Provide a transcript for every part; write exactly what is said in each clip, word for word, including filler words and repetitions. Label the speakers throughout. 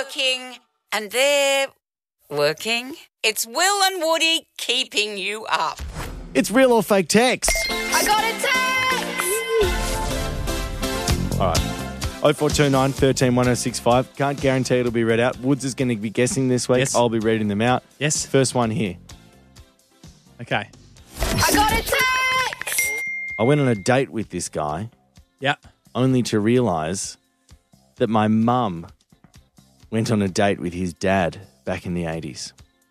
Speaker 1: working and they're working. It's Will and Woody keeping you up.
Speaker 2: It's real or fake text.
Speaker 1: I got a text!
Speaker 2: All right. oh four two nine, one three, one oh six five. Can't guarantee it'll be read out. Woods is going to be guessing this week.
Speaker 3: Yes.
Speaker 2: I'll be reading them out.
Speaker 3: Yes.
Speaker 2: First one here.
Speaker 3: Okay.
Speaker 1: I got a text!
Speaker 2: I went on a date with this guy
Speaker 3: Yeah.
Speaker 2: only to realise that my mum went on a date with his dad back in the eighties.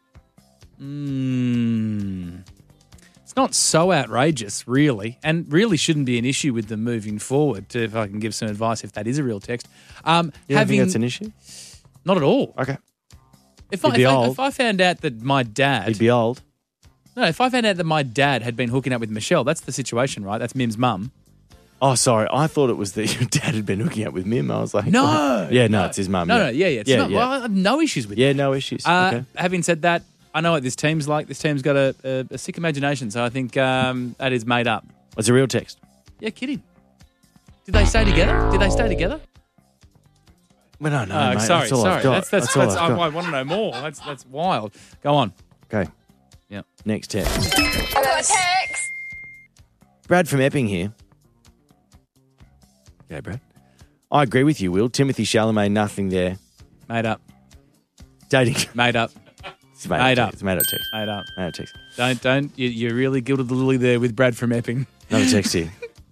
Speaker 3: Mm. It's not so outrageous, really, and really shouldn't be an issue with them moving forward. To, if I can give some advice, if that is a real text, um,
Speaker 2: You don't
Speaker 3: having
Speaker 2: think that's an issue?
Speaker 3: not at all.
Speaker 2: Okay.
Speaker 3: If
Speaker 2: He'd
Speaker 3: I,
Speaker 2: be
Speaker 3: if, I,
Speaker 2: old.
Speaker 3: if I found out that my dad,
Speaker 2: He'd be old.
Speaker 3: no, if I found out that my dad had been hooking up with Michelle, that's the situation, right? That's Mim's mum.
Speaker 2: Oh, sorry. I thought it was that your dad had been hooking up with Mim. I was like,
Speaker 3: No.
Speaker 2: what? Yeah, no, it's his mum.
Speaker 3: No,
Speaker 2: yeah.
Speaker 3: no, yeah, yeah. It's
Speaker 2: yeah,
Speaker 3: not,
Speaker 2: yeah.
Speaker 3: Well, I have no issues with
Speaker 2: yeah,
Speaker 3: that.
Speaker 2: no issues.
Speaker 3: Uh,
Speaker 2: okay.
Speaker 3: Having said that, I know what this team's like. This team's got a, a, a sick imagination, so I think um, that is made up.
Speaker 2: It's a real text.
Speaker 3: Yeah, kidding. Did they stay together? Did they stay together?
Speaker 2: Well, no, no,
Speaker 3: Oh,
Speaker 2: mate.
Speaker 3: sorry,
Speaker 2: that's all
Speaker 3: sorry.
Speaker 2: I've got.
Speaker 3: That's that's,
Speaker 2: all
Speaker 3: that's,
Speaker 2: I've
Speaker 3: I,
Speaker 2: got.
Speaker 3: I want to know more. That's that's wild. Go on.
Speaker 2: Okay.
Speaker 3: Yeah.
Speaker 2: Next text.
Speaker 1: I got a text!
Speaker 2: Brad from Epping here. Yeah, Brad. I agree with you, Will. Timothy Chalamet, nothing there.
Speaker 3: Made up.
Speaker 2: Dating.
Speaker 3: Made up.
Speaker 2: It's made,
Speaker 3: Made
Speaker 2: up.
Speaker 3: up.
Speaker 2: text. It's made up text.
Speaker 3: Made up.
Speaker 2: Made up text.
Speaker 3: Don't don't. You, you really gilded the lily there with Brad from Epping.
Speaker 2: Another text here.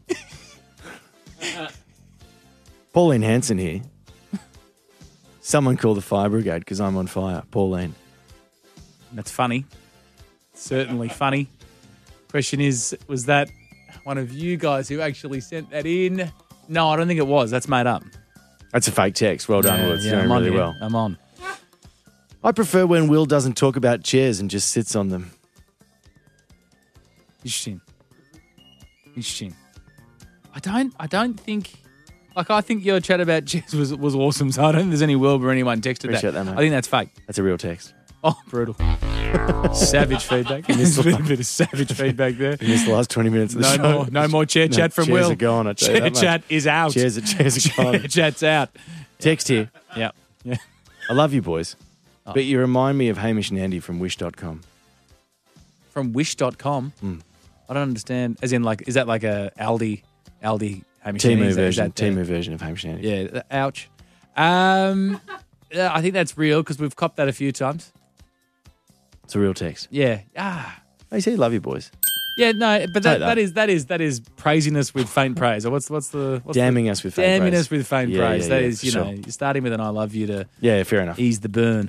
Speaker 2: Pauline Hanson here. Someone call the fire brigade because I'm on fire. Pauline.
Speaker 3: That's funny. Certainly funny. Question is, was that one of you guys who actually sent that in? No, I don't think it was. That's made up.
Speaker 2: That's a fake text. Well done,
Speaker 3: Yeah,
Speaker 2: Will. It's
Speaker 3: yeah,
Speaker 2: doing
Speaker 3: I'm on
Speaker 2: really
Speaker 3: here.
Speaker 2: well.
Speaker 3: I'm on.
Speaker 2: I prefer when Will doesn't talk about chairs and just sits on them.
Speaker 3: Interesting. Interesting. I don't. I don't think. Like I think your chat about chess was was awesome. So I don't think there's any world where anyone texted
Speaker 2: Appreciate
Speaker 3: that.
Speaker 2: that, mate.
Speaker 3: I think that's fake.
Speaker 2: That's a real text.
Speaker 3: Oh, brutal. Savage feedback. There's a bit, bit of savage feedback there.
Speaker 2: You missed the last twenty minutes of the
Speaker 3: No
Speaker 2: show.
Speaker 3: more. No more chair
Speaker 2: No,
Speaker 3: chat from
Speaker 2: chairs
Speaker 3: Will.
Speaker 2: are gone, I tell you
Speaker 3: Chair
Speaker 2: that much.
Speaker 3: chat is out.
Speaker 2: Chairs are, chairs are
Speaker 3: Chair
Speaker 2: gone.
Speaker 3: chat's out.
Speaker 2: Text here.
Speaker 3: Yeah. Yeah.
Speaker 2: I love you, boys.
Speaker 3: Oh.
Speaker 2: But you remind me of Hamish and Andy from wish dot com.
Speaker 3: From wish dot com.
Speaker 2: Mm.
Speaker 3: I don't understand. As in, like, is that like a Aldi, Aldi, Hamish and
Speaker 2: Timu
Speaker 3: Andy? Is that- is
Speaker 2: version.
Speaker 3: that the-
Speaker 2: Timu version of Hamish and Andy.
Speaker 3: Yeah. th- Ouch. Um, yeah, I think that's real because we've copped that a few times.
Speaker 2: It's a real text.
Speaker 3: Yeah. Ah.
Speaker 2: They say love you, boys.
Speaker 3: Yeah. No, but that,
Speaker 2: Take that.
Speaker 3: that is that is that is praising us with faint praise. Or what's what's the what's
Speaker 2: Damning
Speaker 3: the,
Speaker 2: us with faint
Speaker 3: damning
Speaker 2: praise.
Speaker 3: us with faint
Speaker 2: Yeah,
Speaker 3: praise?
Speaker 2: yeah,
Speaker 3: That
Speaker 2: yeah,
Speaker 3: is,
Speaker 2: for
Speaker 3: you
Speaker 2: sure.
Speaker 3: know, you're starting with an "I love you" to
Speaker 2: Yeah, fair enough.
Speaker 3: ease the burn.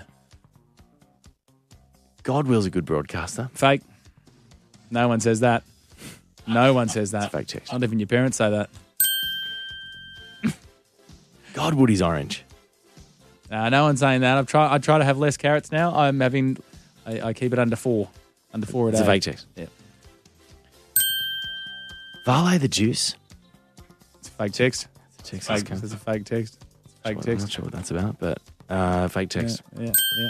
Speaker 2: God, Will's a good broadcaster.
Speaker 3: Fake. No one says that. No one says that.
Speaker 2: It's a fake text.
Speaker 3: Not even your parents say that.
Speaker 2: God, Woody's orange.
Speaker 3: Uh, no one's saying that. I've tried. I try to have less carrots now. I'm having. I, I keep it under four. Under four a day.
Speaker 2: It's a fake text.
Speaker 3: Yeah.
Speaker 2: Vale the juice.
Speaker 3: It's a fake text.
Speaker 2: It's a text.
Speaker 3: Fake,
Speaker 2: that's come-
Speaker 3: it's a fake text. Fake
Speaker 2: I'm
Speaker 3: text.
Speaker 2: not sure what that's about, but uh, fake
Speaker 3: Yeah,
Speaker 2: text.
Speaker 3: yeah, yeah.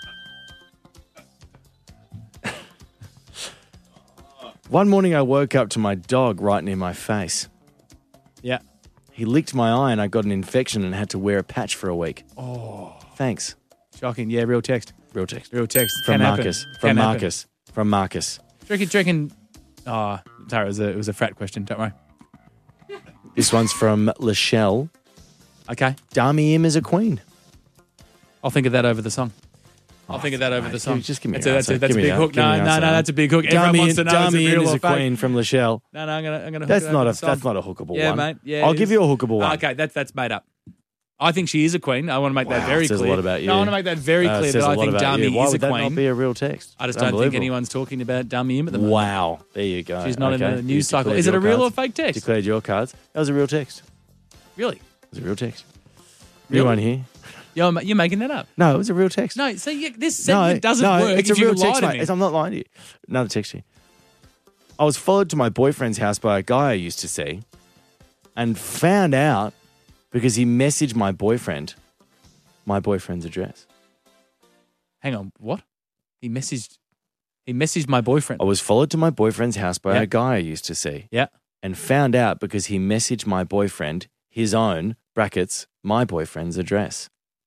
Speaker 2: One morning I woke up to my dog right near my face.
Speaker 3: Yeah.
Speaker 2: He licked my eye and I got an infection and had to wear a patch for a week. Oh. Thanks.
Speaker 3: Shocking. Yeah, real text.
Speaker 2: Real text.
Speaker 3: Real text.
Speaker 2: From
Speaker 3: Can happen.
Speaker 2: Marcus. From
Speaker 3: Can happen.
Speaker 2: Marcus. From Marcus.
Speaker 3: Do you reckon, do you reckon oh, sorry, it was, a, it was a frat question. Don't worry.
Speaker 2: This one's from Lachelle.
Speaker 3: Okay.
Speaker 2: Dami Im is a queen.
Speaker 3: I'll think of that over the song. I'll
Speaker 2: Oh,
Speaker 3: think of that over
Speaker 2: mate,
Speaker 3: the song.
Speaker 2: just give me
Speaker 3: that's
Speaker 2: your
Speaker 3: a, that's a,
Speaker 2: answer.
Speaker 3: that's
Speaker 2: Give
Speaker 3: a
Speaker 2: me
Speaker 3: big
Speaker 2: your-
Speaker 3: hook.
Speaker 2: give me
Speaker 3: No,
Speaker 2: your
Speaker 3: no,
Speaker 2: answer.
Speaker 3: no, that's a big hook. Everyone
Speaker 2: Dami
Speaker 3: wants to know it's a
Speaker 2: Dami
Speaker 3: real
Speaker 2: Im
Speaker 3: or
Speaker 2: is a
Speaker 3: fake.
Speaker 2: queen from Lachelle.
Speaker 3: No, no, I'm gonna, I'm gonna.
Speaker 2: That's
Speaker 3: hook it
Speaker 2: not
Speaker 3: over
Speaker 2: a
Speaker 3: the song.
Speaker 2: that's not a hookable
Speaker 3: Yeah,
Speaker 2: one.
Speaker 3: mate. Yeah,
Speaker 2: I'll
Speaker 3: it
Speaker 2: give
Speaker 3: is.
Speaker 2: you a hookable one.
Speaker 3: Okay, that's that's made up. I think she is a queen. I want to make that
Speaker 2: Wow,
Speaker 3: very
Speaker 2: says a
Speaker 3: clear.
Speaker 2: lot about you.
Speaker 3: No, I want to make that very
Speaker 2: Uh,
Speaker 3: clear
Speaker 2: says
Speaker 3: that
Speaker 2: a
Speaker 3: I
Speaker 2: lot
Speaker 3: think
Speaker 2: about you.
Speaker 3: Dami
Speaker 2: Why
Speaker 3: is a
Speaker 2: would that
Speaker 3: queen.
Speaker 2: not be a real text?
Speaker 3: I just don't think
Speaker 2: Unbelievable.
Speaker 3: anyone's talking about Dami Im at the moment.
Speaker 2: Wow. There you go.
Speaker 3: She's not
Speaker 2: Okay.
Speaker 3: in the
Speaker 2: You
Speaker 3: news cycle.
Speaker 2: declared
Speaker 3: Is it a
Speaker 2: your
Speaker 3: real
Speaker 2: cards.
Speaker 3: or fake text?
Speaker 2: Declared your cards. That was a real text.
Speaker 3: Really?
Speaker 2: It was a real text. New
Speaker 3: Really?
Speaker 2: one here.
Speaker 3: You're, ma- you're making that up.
Speaker 2: No, it was a real text.
Speaker 3: No, see, you, this
Speaker 2: No,
Speaker 3: segment doesn't
Speaker 2: no,
Speaker 3: work
Speaker 2: it's
Speaker 3: if
Speaker 2: a
Speaker 3: you
Speaker 2: real
Speaker 3: lie
Speaker 2: text,
Speaker 3: to
Speaker 2: mate.
Speaker 3: me.
Speaker 2: It's- I'm not lying to you. Another text here. I was followed to my boyfriend's house by a guy I used to see and found out because he messaged my boyfriend my boyfriend's address.
Speaker 3: Hang on, what? He messaged. He messaged my boyfriend.
Speaker 2: I was followed to my boyfriend's house by
Speaker 3: Yeah.
Speaker 2: a guy I used to see
Speaker 3: Yeah.
Speaker 2: and found out because he messaged my boyfriend his own, brackets, my boyfriend's address.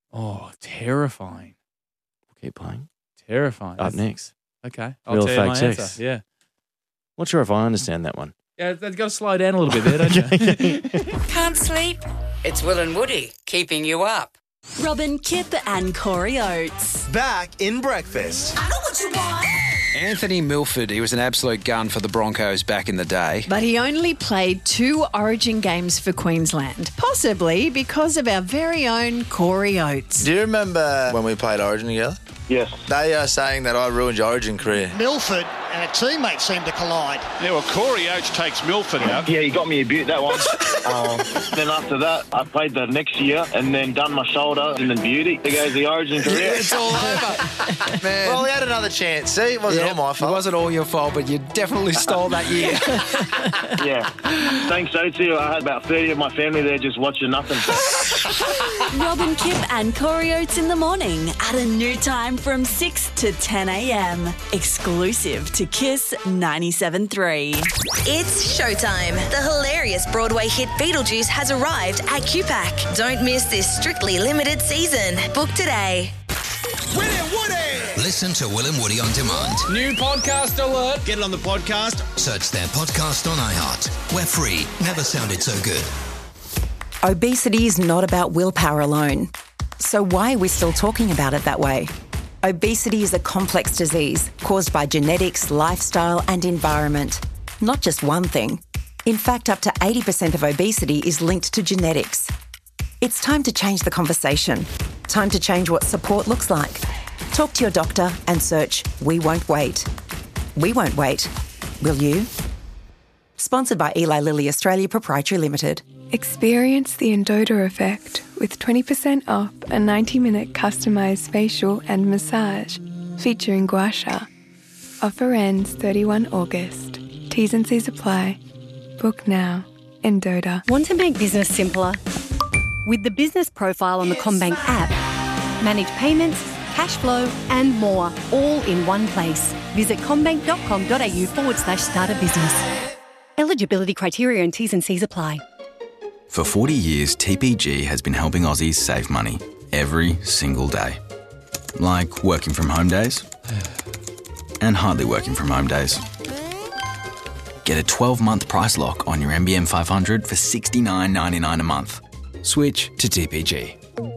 Speaker 3: Oh, terrifying.
Speaker 2: Keep playing.
Speaker 3: Terrifying.
Speaker 2: Up
Speaker 3: That's-
Speaker 2: next.
Speaker 3: Okay. I'll
Speaker 2: Real
Speaker 3: tell you my
Speaker 2: fact
Speaker 3: answer.
Speaker 2: checks.
Speaker 3: Yeah.
Speaker 2: Not sure if I understand that one.
Speaker 3: Yeah, they've got to slow down a little bit there, don't you?
Speaker 1: Can't sleep? It's Will and Woody keeping you up.
Speaker 4: Robin, Kip and Corey Oates.
Speaker 5: Back in breakfast.
Speaker 4: I know what you want.
Speaker 6: Anthony Milford, he was an absolute gun for the Broncos back in the day.
Speaker 7: But he only played two Origin games for Queensland, possibly because of our very own Corey Oates.
Speaker 5: Do you remember when we played Origin together?
Speaker 8: Yes.
Speaker 5: They are saying that I ruined your Origin career.
Speaker 9: Milford and a teammate seem to collide.
Speaker 8: Yeah, well, Corey Oates takes Milford out.
Speaker 10: Yeah, he got me a boot, that one. um, then after that, I played the next year and then done my shoulder and then beauty. There goes the Origin career.
Speaker 5: It's all over. Man. Well, we had another chance. See, it wasn't
Speaker 6: Yeah,
Speaker 5: all my fault.
Speaker 6: It wasn't all your fault, but you definitely stole that year.
Speaker 10: Yeah. Thanks, Oatsy. I had about thirty of my family there just watching nothing.
Speaker 4: Robin, Kip and Corey Oates in the morning at a new time from six to ten a.m. Exclusive to Kiss ninety-seven point three.
Speaker 11: It's showtime. The hilarious Broadway hit Beetlejuice has arrived at Q PAC. Don't miss this strictly limited season. Book today.
Speaker 12: Will and Woody! Listen to Will and Woody on demand.
Speaker 3: New podcast alert.
Speaker 5: Get it on the podcast.
Speaker 12: Search their podcast on iHeart. We're free. Never sounded so good.
Speaker 13: Obesity is not about willpower alone. So why are we still talking about it that way? Obesity is a complex disease caused by genetics, lifestyle and environment. Not just one thing. In fact, up to eighty percent of obesity is linked to genetics. It's time to change the conversation. Time to change what support looks like. Talk to your doctor and search We Won't Wait. We won't wait. Will you? Sponsored by Eli Lilly Australia Proprietary Limited.
Speaker 14: Experience the Endota effect with twenty percent off a ninety minute customised facial and massage featuring Gua Sha. Offer ends thirty-first of August. T's and C's apply. Book now. Endota.
Speaker 15: Want to make business simpler? With the business profile on the CommBank app, manage payments, cash flow and more, all in one place. Visit commbank.com.au forward slash start a business. Eligibility criteria and T's and C's apply.
Speaker 16: For forty years, T P G has been helping Aussies save money every single day. Like working from home days and hardly working from home days. Get a twelve-month price lock on your M B M five hundred for sixty-nine ninety-nine a month. Switch to T P G.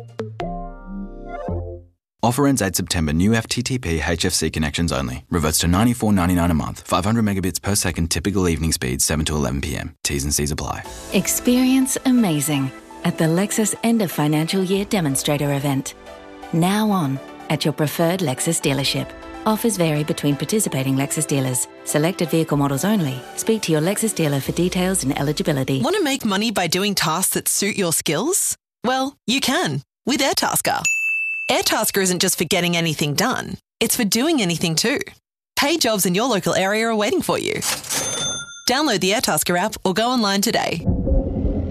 Speaker 16: Offer ends eighth September. New F T T P H F C connections only. Reverts to ninety-four ninety-nine a month. five hundred megabits per second. Typical evening speed seven to eleven p.m. T's and C's apply.
Speaker 17: Experience amazing at the Lexus End of Financial Year Demonstrator event. Now on at your preferred Lexus dealership. Offers vary between participating Lexus dealers. Selected vehicle models only. Speak to your Lexus dealer for details and eligibility.
Speaker 18: Want to make money by doing tasks that suit your skills? Well, you can with Airtasker. Airtasker isn't just for getting anything done. It's for doing anything too. Paid jobs in your local area are waiting for you. Download the Airtasker app or go online today.